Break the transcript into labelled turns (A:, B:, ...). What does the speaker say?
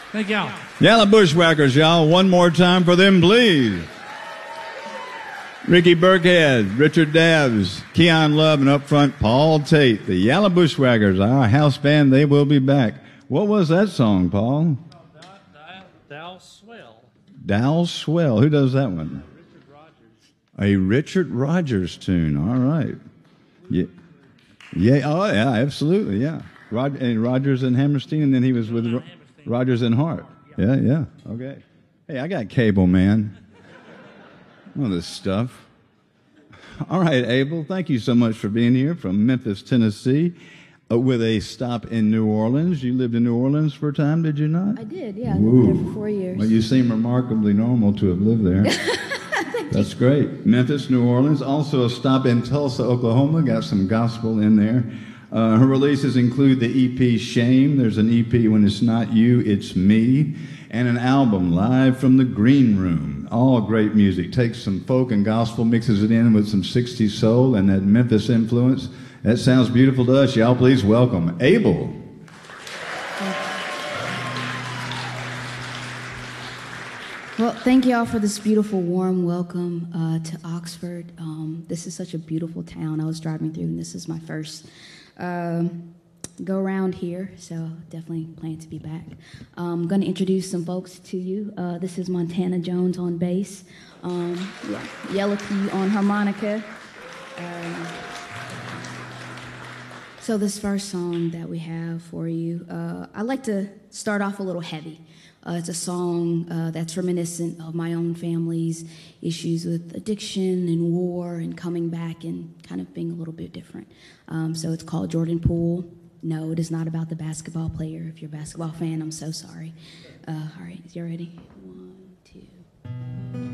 A: Thank y'all.
B: Yalla Bushwhackers, y'all. One more time for them, please. Ricky Burkhead, Richard Dabbs, Keon Love, and up front, Paul Tate. The Yalla Bushwhackers, our house band, they will be back. What was that song, Paul?
A: Thou Swell.
B: Thou Swell. Who does that one?
A: Richard Rogers.
B: A Richard Rogers tune. All right. Yeah. Yeah. Oh, yeah, absolutely. Yeah. Rogers and Hammerstein, and then he was with Rogers and Hart. Yeah. Okay. Hey, I got cable, man. All this stuff. All right, Abel, thank you so much for being here from Memphis, Tennessee, with a stop in New Orleans. You lived in New Orleans for a time, did you not?
C: I did, yeah. I lived there for 4 years.
B: Well, you seem remarkably normal to have lived there. That's great. Memphis, New Orleans, also a stop in Tulsa, Oklahoma. Got some gospel in there. Her releases include the EP Shame. There's an EP When It's Not You, It's Me. And an album, Live from the Green Room. All great music. Takes some folk and gospel, mixes it in with some 60s soul and that Memphis influence. That sounds beautiful to us. Y'all please welcome Abel.
C: Well, thank you all for this beautiful, warm welcome to Oxford. This is such a beautiful town. I was driving through, and this is my first go around here, so definitely plan to be back. I'm going to introduce some folks to you. This is Montana Jones on bass, Yellow Key on harmonica. So this first song that we have for you, I'd like to start off a little heavy. It's a song that's reminiscent of my own family's issues with addiction and war and coming back and kind of being a little bit different. So it's called Jordan Poole. No, it is not about the basketball player. If you're a basketball fan, I'm so sorry. All right, you ready? 1.